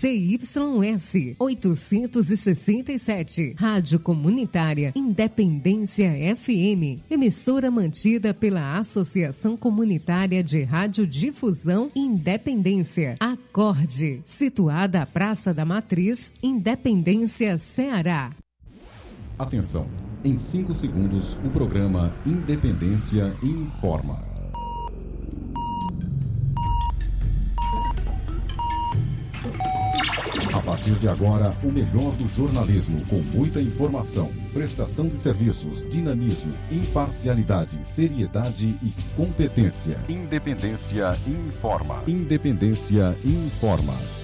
ZYS 867, Rádio Comunitária Independência FM, emissora mantida pela Associação Comunitária de Radiodifusão Independência, Acorde, situada à Praça da Matriz, Independência, Ceará. Atenção, em 5 segundos o programa Independência informa. A partir de agora, o melhor do jornalismo, com muita informação, prestação de serviços, dinamismo, imparcialidade, seriedade e competência. Independência informa. Independência informa.